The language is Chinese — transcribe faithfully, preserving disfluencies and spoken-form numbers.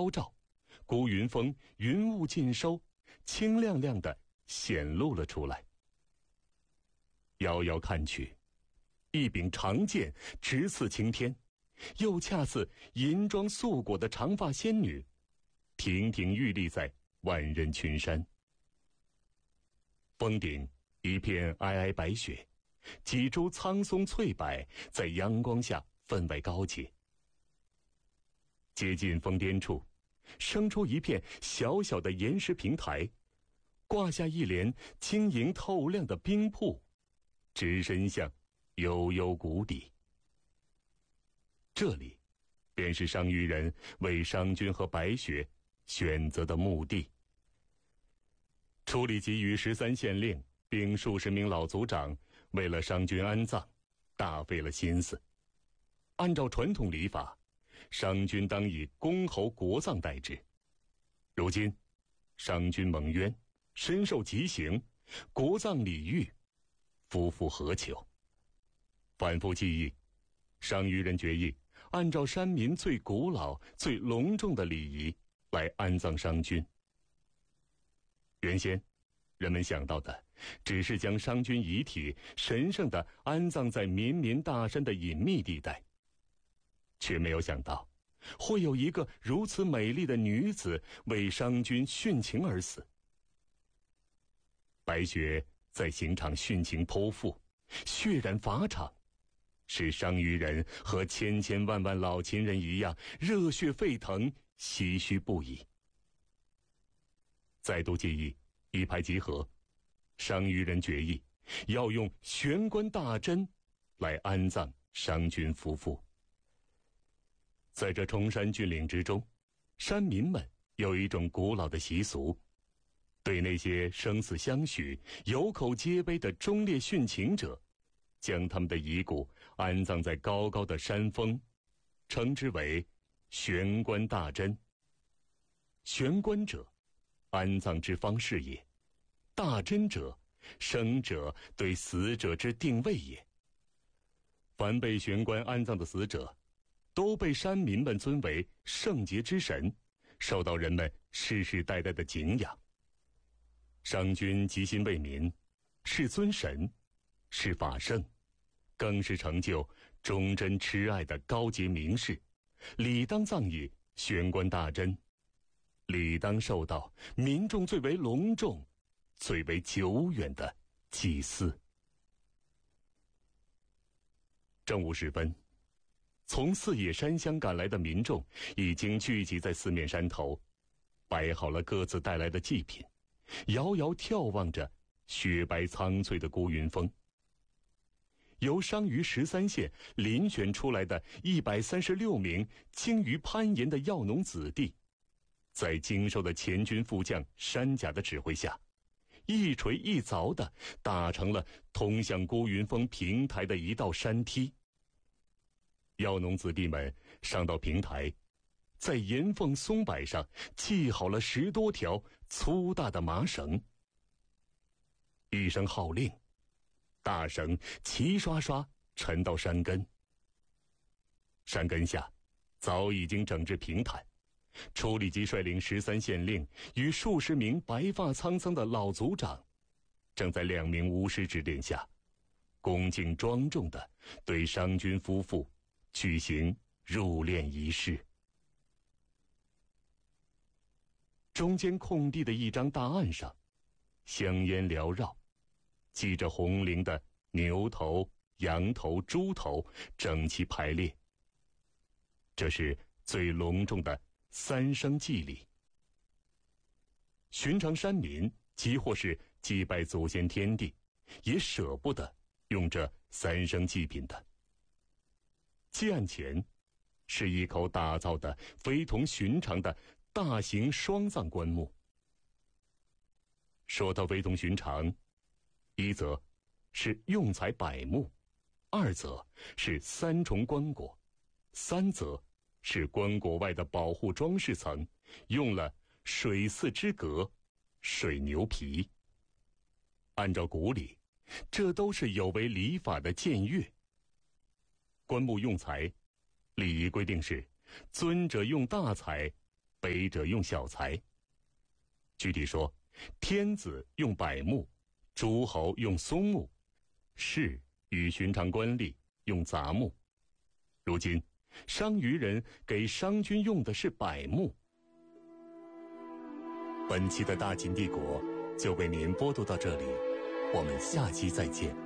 高照，孤云峰云雾尽收，清亮亮的显露了出来。遥遥看去，一柄长剑直刺青天，又恰似银装素裹的长发仙女，亭亭玉立在万仞群山。峰顶一片皑皑白雪，几株苍松翠柏在阳光下分外高洁。接近峰巅处，生出一片小小的岩石平台，挂下一帘晶莹透亮的冰瀑，直伸向悠悠谷底。这里便是商於人为商均和白雪选择的墓地。处理给予十三县令并数十名老族长为了商均安葬，大费了心思。按照传统礼法，商均当以公侯国葬代之。如今商均蒙冤，身受极刑，国葬礼遇，夫复何求？反复记忆，商於人决议按照山民最古老最隆重的礼仪来安葬商均。原先人们想到的只是将商均遗体神圣地安葬在绵绵大山的隐秘地带，却没有想到会有一个如此美丽的女子为商均殉情而死。白雪在刑场殉情剖腹，血染法场，使商於人和千千万万老秦人一样热血沸腾，唏嘘不已。再度记忆，一拍即合，商於人决议要用玄关大针来安葬商均夫妇。在这崇山峻岭之中，山民们有一种古老的习俗，对那些生死相许、有口皆碑的忠烈殉情者，将他们的遗骨安葬在高高的山峰，称之为玄关大针。玄关者，安葬之方式也；大针者，生者对死者之定位也。凡被玄关安葬的死者，都被山民们尊为圣洁之神，受到人们世世代代的敬仰。商均极心为民，是尊神，是法圣，更是成就忠贞痴爱的高洁名士，理当葬以玄关大针，理当受到民众最为隆重、最为久远的祭祀。正午时分，从四野山乡赶来的民众已经聚集在四面山头，摆好了各自带来的祭品，遥遥眺望着雪白苍翠的孤云峰。由商於十三县遴选出来的一百三十六名精于攀岩的药农子弟，在精瘦的前军副将山甲的指挥下，一锤一凿地打成了通向孤云峰平台的一道山梯。药农子弟们上到平台，在岩缝松柏上系好了十多条粗大的麻绳。一声号令，大绳齐刷刷沉到山根。山根下早已经整治平坦，处理机率领十三县令与数十名白发苍苍的老族长，正在两名巫师指点下，恭敬庄重地对商均夫妇举行入殓仪式。中间空地的一张大案上，香烟缭绕，系着红绫的牛头、羊头、猪头整齐排列。这是最隆重的三生祭礼。寻常山民即或是祭拜祖先天地，也舍不得用这三生祭品的。祭案前，是一口打造的非同寻常的大型双葬棺木。说到非同寻常，一则是用材百目，二则是三重棺椁，三则是棺椁外的保护装饰层用了水寺之革水牛皮。按照古礼，这都是有违礼法的僭越。棺木用材，礼仪规定是尊者用大材， 卑者用小材。具体说，天子用柏木，诸侯用松木，士与寻常官吏用杂木。如今商于人给商君用的是柏木。本期的大秦帝国就为您播读到这里，我们下期再见。